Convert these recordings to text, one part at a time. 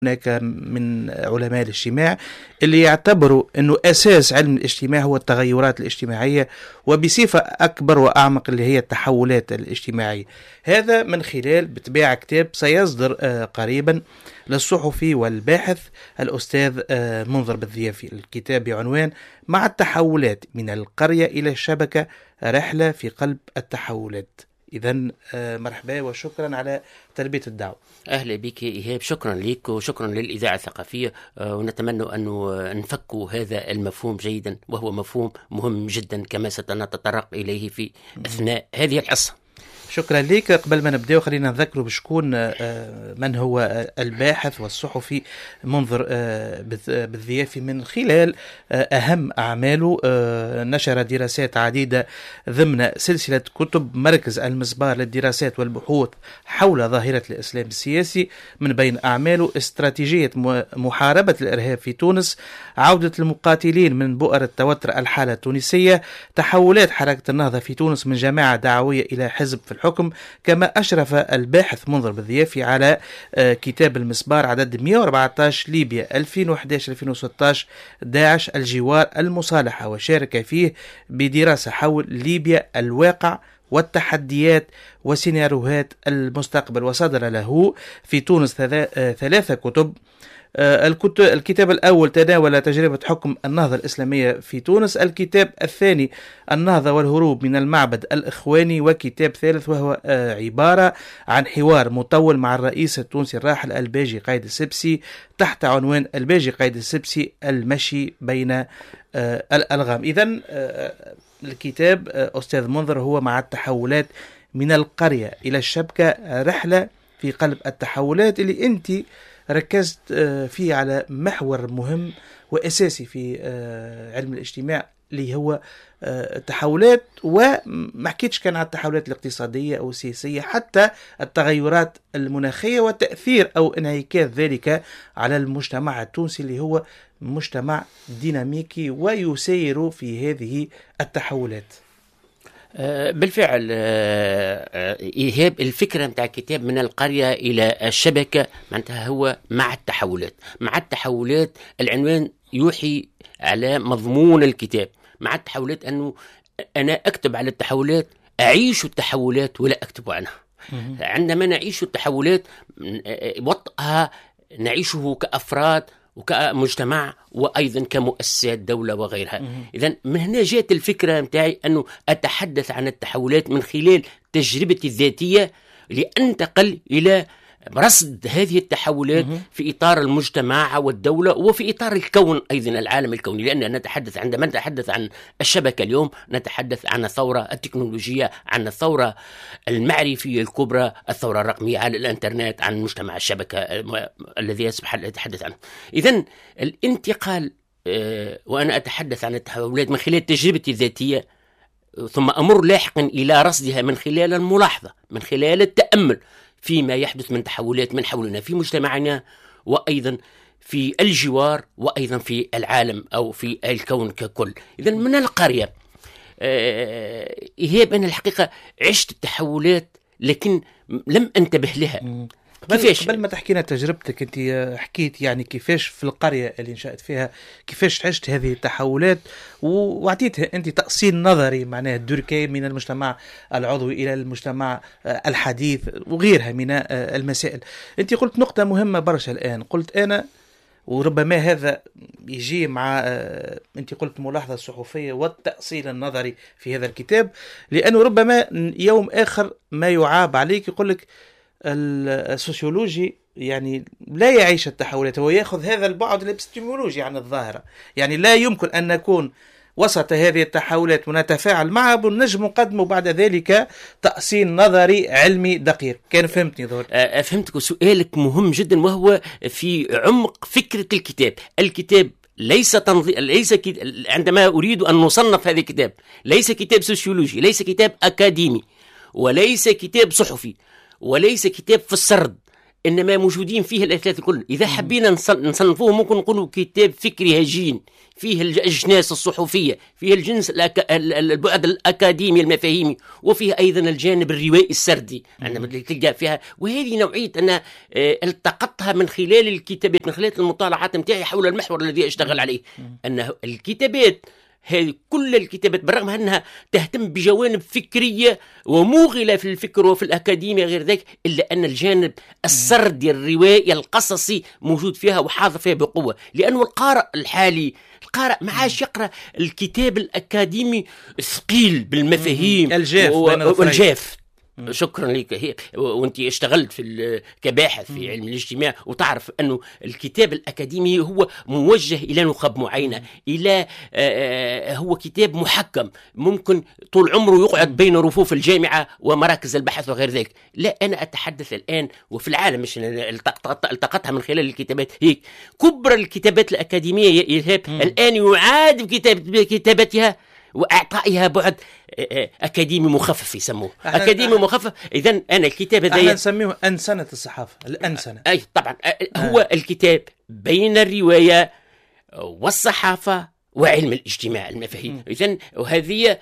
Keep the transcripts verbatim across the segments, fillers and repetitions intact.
هناك من علماء الاجتماع اللي يعتبروا أنه أساس علم الاجتماع هو التغيرات الاجتماعية، وبصفة أكبر وأعمق اللي هي التحولات الاجتماعية. هذا من خلال بطبيعة كتاب سيصدر قريبا للصحفي والباحث الأستاذ منذر بالضيافي. الكتاب بعنوان مع التحولات من القرية إلى الشبكة، رحلة في قلب التحولات. إذن مرحبا وشكرا على تلبية الدعوة. أهلا بك إيهاب، شكرا لك وشكرا للإذاعة الثقافية، ونتمنى أن نفكوا هذا المفهوم جيدا، وهو مفهوم مهم جدا كما سنتطرق إليه في أثناء هذه الحصة. شكرا لك. قبل ما نبدأ خلينا نذكر بشكون من هو الباحث والصحفي منذر بالضيافي. من خلال أهم أعماله نشر دراسات عديدة ضمن سلسلة كتب مركز المسبار للدراسات والبحوث حول ظاهرة الإسلام السياسي. من بين أعماله استراتيجية محاربة الإرهاب في تونس، عودة المقاتلين من بؤر التوتر الحالة التونسية، تحولات حركة النهضة في تونس من جماعة دعوية إلى حزب في الحكم. كما أشرف الباحث منذر بالضيافي على كتاب المسبار عدد مئة وأربعة عشر ليبيا ألفين وإحدى عشر ألفين وستة عشر داعش الجوار المصالحة، وشارك فيه بدراسة حول ليبيا الواقع والتحديات وسيناريوهات المستقبل. وصدر له في تونس ثلاثة كتب. الكتاب الأول تناول تجربة حكم النهضة الإسلامية في تونس، الكتاب الثاني النهضة والهروب من المعبد الإخواني، وكتاب ثالث وهو عبارة عن حوار مطول مع الرئيس التونسي الراحل الباجي قايد السبسي تحت عنوان الباجي قايد السبسي المشي بين الألغام. إذن الكتاب أستاذ منذر هو مع التحولات من القرية إلى الشبكة، رحلة في قلب التحولات، اللي أنت ركزت فيه على محور مهم وأساسي في علم الاجتماع اللي هو التحولات. وما حكيتش كان على التحولات الاقتصادية أو السياسية، حتى التغيرات المناخية وتأثير أو انعكاس ذلك على المجتمع التونسي اللي هو مجتمع ديناميكي ويسير في هذه التحولات. بالفعل إيهاب، الفكرة متاع الكتاب من القرية إلى الشبكة معناتها هو مع التحولات. مع التحولات العنوان يوحي على مضمون الكتاب. مع التحولات أنه أنا أكتب على التحولات، أعيش التحولات ولا أكتب عنها. عندما نعيش التحولات وطئها نعيشه كأفراد وكمجتمع وأيضا كمؤسسات دولة وغيرها. إذن من هنا جاءت الفكرة متاعي أنه أتحدث عن التحولات من خلال تجربتي الذاتية لأنتقل إلى رصد هذه التحولات في إطار المجتمع والدولة وفي إطار الكون أيضا، العالم الكوني. لأن نتحدث عندما نتحدث عن الشبكة اليوم نتحدث عن الثورة التكنولوجية، عن الثورة المعرفية الكبرى، الثورة الرقمية على الانترنت، عن مجتمع الشبكة الذي يصبح أتحدث عنه. إذن الانتقال أه وأنا أتحدث عن التحولات من خلال تجربتي الذاتية، ثم أمر لاحقا إلى رصدها من خلال الملاحظة، من خلال التأمل فيما يحدث من تحولات من حولنا في مجتمعنا وأيضا في الجوار وأيضا في العالم أو في الكون ككل. إذن من القرية آه إيهاب، أنا الحقيقة عشت التحولات لكن لم أنتبه لها. كيفاش؟ قبل ما تحكينا تجربتك انت حكيت يعني كيفاش في القرية اللي نشأت فيها كيفاش عشت هذه التحولات، وعطيتها انت تأصيل نظري معناه الدركي من المجتمع العضوي إلى المجتمع الحديث وغيرها من المسائل. انت قلت نقطة مهمة برشا الآن، قلت أنا وربما هذا يجي مع انت قلت ملاحظة صحفية والتأصيل النظري في هذا الكتاب، لأنه ربما يوم آخر ما يعاب عليك يقول لك السوسيولوجي يعني لا يعيش التحولات، هو يأخذ هذا البعد الابستيمولوجي عن الظاهرة. يعني لا يمكن أن نكون وسط هذه التحولات ونتفاعل معها بالنجم مقدم بعد ذلك تأصيل نظري علمي دقيق. كان فهمتني ظهر؟ فهمتك، وسؤالك مهم جدا وهو في عمق فكرة الكتاب. الكتاب ليس تنظيم، ليس كت... عندما أريد أن نصنف هذا الكتاب ليس كتاب سوسيولوجي، ليس كتاب أكاديمي، وليس كتاب صحفي، وليس كتاب في السرد. إنما موجودين فيه الأثلاث الكل. إذا حبينا نصنفوه ممكن نقولوا كتاب فكري هجين، فيه الأجناس الصحفية، فيه الجنس الأك... البعد الأكاديمي المفاهيمي، وفيه أيضا الجانب الروائي السردي عندما تلقى فيها. وهذه نوعية أنا التقطتها من خلال الكتابات، من خلال المطالعات متاعي حول المحور الذي أشتغل عليه. أنه الكتابات هذه كل الكتابات بالرغم أنها تهتم بجوانب فكرية وموغلة في الفكر وفي الأكاديمية غير ذلك، إلا أن الجانب السردي الروائي القصصي موجود فيها وحاضر فيها بقوة. لأنه القارئ الحالي القارئ ما عادش يقرأ الكتاب الأكاديمي ثقيل بالمفاهيم الجاف والجاف. شكرا لك. هي وانت اشتغلت في كباحث في علم الاجتماع وتعرف انه الكتاب الاكاديمي هو موجه الى نخب معينه، الى آه هو كتاب محكم ممكن طول عمره يقعد بين رفوف الجامعه ومراكز البحث وغير ذلك. لا، انا اتحدث الان وفي العالم مش التقطتها من خلال الكتابات هيك. كبرى الكتابات الاكاديميه يا إلهاب الان يعاد بكتاب كتابتها واعطائها بعد اكاديمي مخفف يسموه اكاديمي مخفف. اذا انا الكتاب هذا احنا نسميه انسنه الصحافه، الانسنه. اي طبعا هو آه. الكتاب بين الروايه والصحافه وعلم الاجتماع المفاهيم. اذا وهذه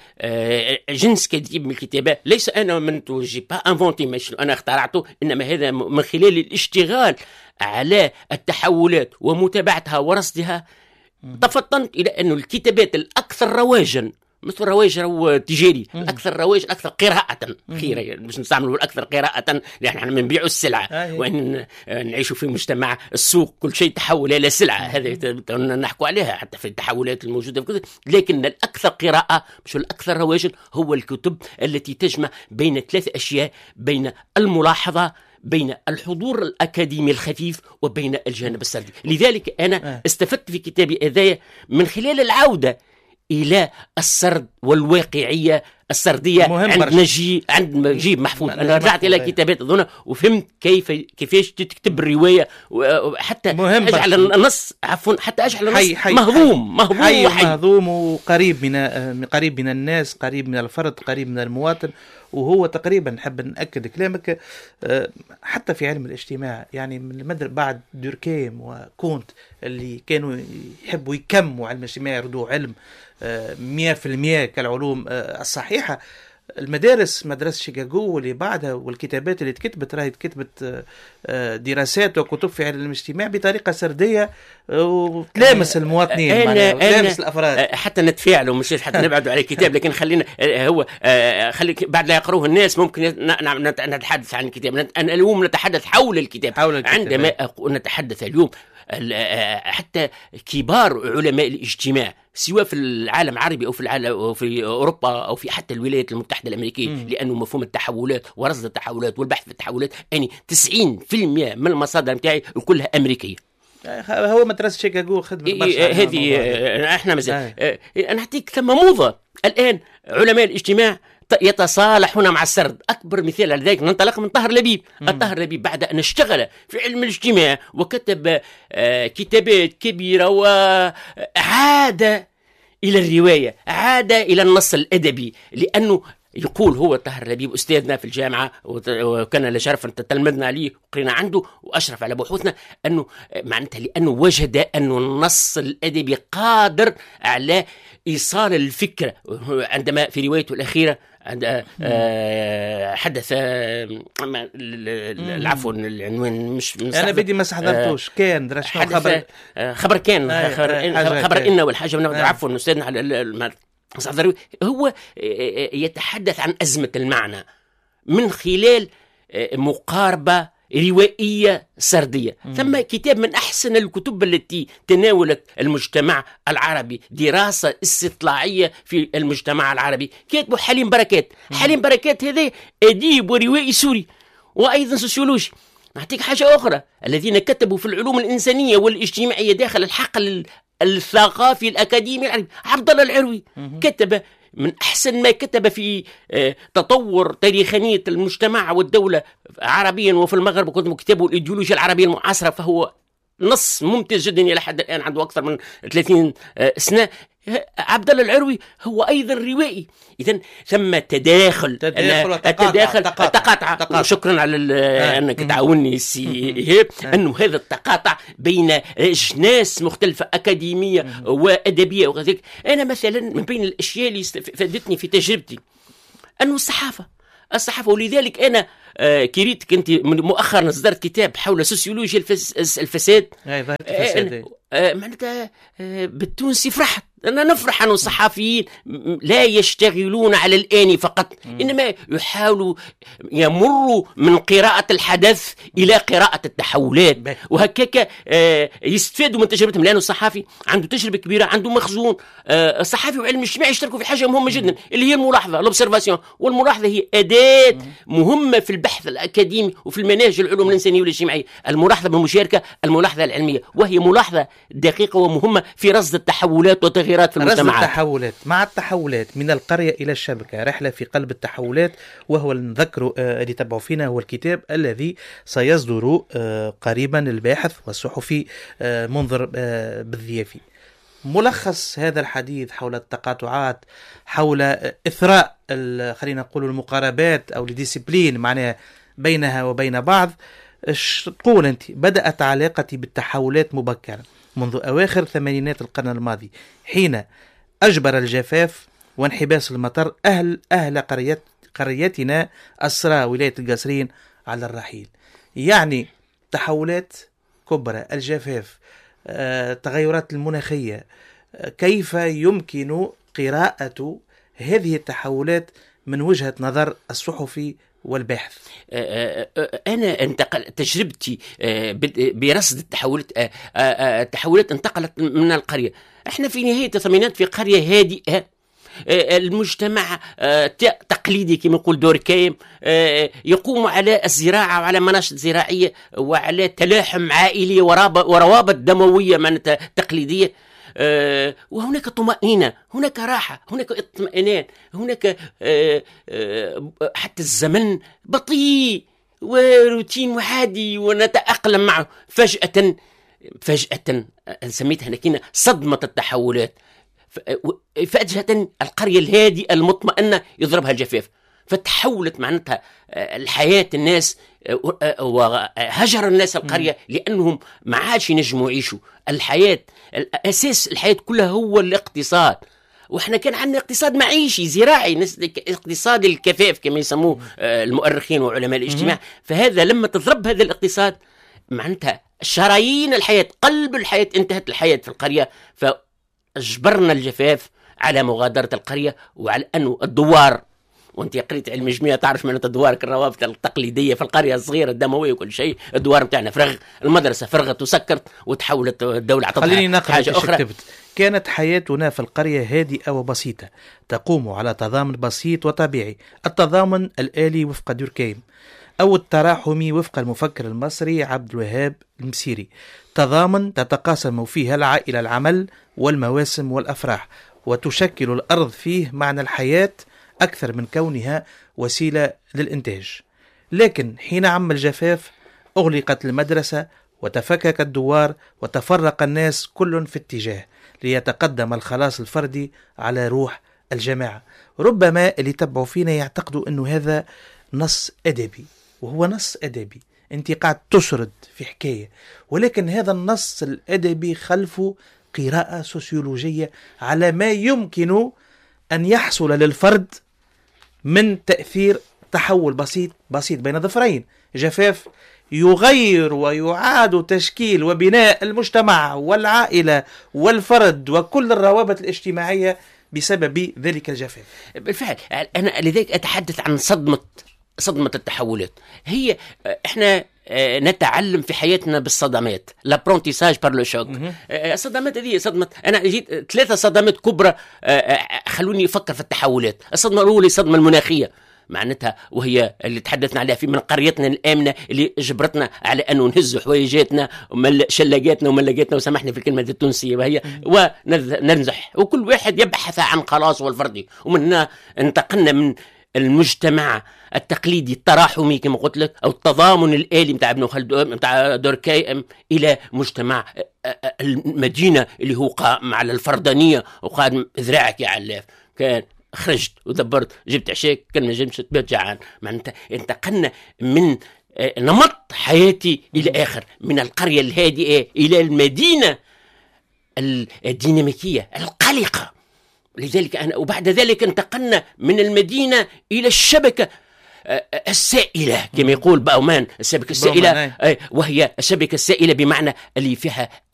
جنس كثير من الكتابه. ليس انا من توجي با انفونتي، مش انا اخترعته، انما هذا من خلال الاشتغال على التحولات ومتابعتها ورصدها. تفطنت إلى أن الكتابات الأكثر رواجا مثل رواج رو تجاري، الأكثر رواج الأكثر قراءة خيرة، باش نستعملوا الأكثر قراءة لأن احنا بنبيعوا السلعة وإن نعيشوا في مجتمع السوق كل شيء تحول إلى سلعة. هذا نحكوا عليها حتى في التحولات الموجودة في كذا. لكن الأكثر قراءة مش الأكثر رواجا هو الكتب التي تجمع بين ثلاث أشياء: بين الملاحظة، بين الحضور الأكاديمي الخفيف، وبين الجانب السردي. لذلك أنا استفدت في كتابي هذايا من خلال العودة إلى السرد والواقعية السردية عند نجيب عند نجيب محفوظ. أنا رجعت إلى كتابات هذونا وفهمت كيف كيفاش تكتب الرواية، وحتى أجعل النص عفوا حتى أجعل النص حي حي مهضوم مهضوم حي وحي مهضوم وقريب من قريب من الناس، قريب من الفرد، قريب من المواطن. وهو تقريبا نحب نأكد كلامك حتى في علم الاجتماع، يعني من المدرسة بعد دوركيم وكونت اللي كانوا يحبوا يكموا علم الاجتماع يردوا علم مئة في المئة كالعلوم الصحيحة. المدارس مدرسة شيكاغو واللي بعدها والكتابات اللي تكتبت راهي تكتبت دراسات وكتب في علم الاجتماع بطريقة سردية وتلامس المواطنين وتلامس الأفراد حتى نتفاعلوا، مش حتى نبعدوا على الكتاب. لكن خلينا هو خلي بعد لا يقروه الناس ممكن نتحدث عن الكتاب. أنا اليوم نتحدث حول الكتاب, حول الكتاب. عندما نتحدث اليوم حتى كبار علماء الاجتماع سواء في العالم العربي أو في العالم أو في أوروبا أو في حتى الولايات المتحدة الأمريكية، مم. لأنه مفهوم التحولات ورصد التحولات والبحث في التحولات يعني تسعين بالمئة من المصادر متاعي كلها أمريكية. هو مدرسة شيكاغو خدمة هذه احنا مازال أنا أعطيك ثم موضة الآن علماء الاجتماع يتصالحون مع السرد. أكبر مثال على ذلك ننطلق من طاهر لبيب. الطاهر لبيب بعد أن اشتغل في علم الاجتماع وكتب آه كتابات كبيرة وعاد إلى الرواية، عاد إلى النص الأدبي، لأنه يقول هو طاهر لبيب أستاذنا في الجامعة وكان لشرف أن تتلمذنا عليه وقرينا عنده وأشرف على بحوثنا، أنه معناتها لأنه وجد أن النص الأدبي قادر على إيصال الفكرة. عندما في روايته الأخيرة عند حدث العفو العنوان مش أنا بدي ما حضرتوش كان درش خبر خبر كان خبر, خبر إنه والحاجة من عفوا أستاذنا على هو يتحدث عن أزمة المعنى من خلال مقاربة روائية سردية. مم. ثم كتاب من أحسن الكتب التي تناولت المجتمع العربي، دراسة استطلاعية في المجتمع العربي، كاتبه حليم بركات. مم. حليم بركات هذا أديب وروائي سوري وأيضا سوسيولوجي. نعطيك حاجة أخرى، الذين كتبوا في العلوم الإنسانية والاجتماعية داخل الحقل الثقافي الأكاديمي العربي، عبد الله العروي. مم. كتب من أحسن ما كتب في تطور تاريخانية المجتمع والدولة عربيا وفي المغرب، وكتبه كتابه الإيديولوجيا العربية المعاصرة، فهو نص ممتاز جدا إلى حد الآن، عنده أكثر من ثلاثين سنة. عبد الله العروي هو أيضا روائي. إذن ثم تداخل تداخل التداخل تقاطع. شكرا على آه. أنك تعاوني سي إيهاب أنه هذا التقاطع بين أجناس مختلفة أكاديمية وأدبية وغيرك. أنا مثلا من بين الأشياء اللي فادتني في تجربتي أنه الصحافة الصحافة ولذلك أنا آه كريت كنت مؤخرا أصدرت كتاب حول سوسيولوجيا الفس الفساد. آه آه معناتها آه بالتونسي فرحت. أنا نفرح أن الصحفيين لا يشتغلون على الآن فقط، إنما يحاولوا يمروا من قراءة الحدث إلى قراءة التحولات، وهكذا يستفادوا من تجربتهم، لأنه الصحفي عنده تجربة كبيرة، عنده مخزون. الصحفي وعلم الاجتماع يشتركوا في حاجة مهمة جدا اللي هي الملاحظة، الأوبسيرفاسيون. والملاحظة هي أداة مهمة في البحث الأكاديمي وفي المناهج العلوم الإنسانية والاجتماعية. الملاحظة بالمشاركة، الملاحظة العلمية، وهي ملاحظة دقيقة ومهمة في رصد التحولات وتغييرات في المجتمعات. التحولات مع التحولات من القرية إلى الشبكة، رحلة في قلب التحولات، وهو نذكر اللي تبعوا فينا هو الكتاب الذي سيصدر قريبا الباحث والصحفي منذر بالذيافي. ملخص هذا الحديث حول التقاطعات، حول إثراء خلينا نقول المقاربات أو الديسيبلين معناها بينها وبين بعض. تقول أنت بدأت علاقتي بالتحولات مبكرا منذ أواخر ثمانينات القرن الماضي، حين أجبر الجفاف وانحباس المطر أهل أهل قريت قريتنا أسرى ولاية القصرين على الرحيل. يعني تحولات كبرى، الجفاف، التغيرات المناخية. كيف يمكن قراءة هذه التحولات من وجهة نظر الصحفي والباحث؟ أنا انتقل تجربتي برصد التحولات. التحولات انتقلت من القرية. احنا في نهاية الثمانينات في قرية هادئة، المجتمع تقليدي كما نقول دوركايم، يقوم على الزراعة وعلى مناشط زراعية وعلى تلاحم عائلي وروابط دموية معناتها تقليدية. أه وهناك طمأنينة، هناك راحة، هناك اطمئنان، هناك أه أه حتى الزمن بطيء وروتين وعادي ونتأقلم معه. فجأة فجأة سميتها هنا صدمة التحولات. فجأة القرية الهادئة المطمئنة يضربها الجفاف، فتحولت معناتها الحياة الناس، وهجر الناس القرية لأنهم ما عادش ينجموا يعيشوا. الحياة الأساس الحياة كلها هو الاقتصاد، وإحنا كان عندنا اقتصاد معيشي زراعي، اقتصاد الكفاف كما يسموه المؤرخين وعلماء الاجتماع. فهذا لما تضرب هذا الاقتصاد معناتها شرايين الحياة، قلب الحياة، انتهت الحياة في القرية. فأجبرنا الجفاف على مغادرة القرية وعلى أنه الدوار، وانت قريت علم الجميع تعرف من الدوار الروابط التقليديه في القريه الصغيره الدمويه وكل شيء. الدوار بتاعنا فرغ، المدرسه فرغت وسكرت وتحولت الدوله عطتها حاجه اخرى. كتبت. كانت حياتنا في القريه هادئه وبسيطه، تقوم على تضامن بسيط وطبيعي، التضامن الآلي وفق دوركايم او التراحمي وفق المفكر المصري عبد الوهاب المسيري. تضامن تتقاسم فيها العائله العمل والمواسم والافراح، وتشكل الارض فيه معنى الحياه أكثر من كونها وسيلة للإنتاج. لكن حين عم الجفاف أغلقت المدرسة وتفكك الدوار وتفرق الناس كل في اتجاه ليتقدم الخلاص الفردي على روح الجماعة. ربما اللي تبعوا فينا يعتقدوا أنه هذا نص أدبي، وهو نص أدبي، أنت قاعد تسرد في حكاية، ولكن هذا النص الأدبي خلفه قراءة سوسيولوجية على ما يمكن أن يحصل للفرد من تأثير تحول بسيط بسيط بين ظفرين. جفاف يغير ويعاد تشكيل وبناء المجتمع والعائلة والفرد وكل الروابط الاجتماعية بسبب ذلك الجفاف. بالفعل أنا لذلك أتحدث عن صدمة صدمة التحولات. هي إحنا نتعلم في حياتنا بالصدمات، لابرونتيساج بار لو شوك. الصدمات هذه صدمة، أنا جيت ثلاثة صدمات كبرى خلوني أفكر في التحولات. الصدمة الأولى الصدمة المناخية معناتها، وهي اللي تحدثنا عليها في من قريتنا الآمنة اللي جبرتنا على أنه نهز حوايجاتنا وشلاقاتنا وملاقاتنا، وسامحني في الكلمة التونسية، وهي وننزح، وكل واحد يبحث عن خلاصه الفردي. ومن هنا انتقلنا من المجتمع التقليدي التراحمي كما قلت لك، أو التضامن الآلي متاع ابن خلدون متاع دوركايم، إلى مجتمع المدينة اللي هو قائم على الفردانية وقائم ذراعك يا علاف. كان خرجت ودبرت جبت عشاك، كان ما جمش تبات جعان. معناتها انتقلنا من نمط حياتي إلى آخر، من القرية الهادئة إلى المدينة الديناميكية القلقة. لذلك أنا وبعد ذلك انتقلنا من المدينة إلى الشبكة السائلة كما يقول باومان، الشبكة السائلة، وهي الشبكة السائلة بمعنى اللي فيها